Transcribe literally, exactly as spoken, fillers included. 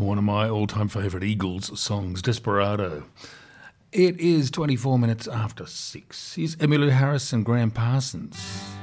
One of my all-time favourite Eagles songs, Desperado. It is twenty-four minutes after six. Here's Emmylou Harris and Graham Parsons.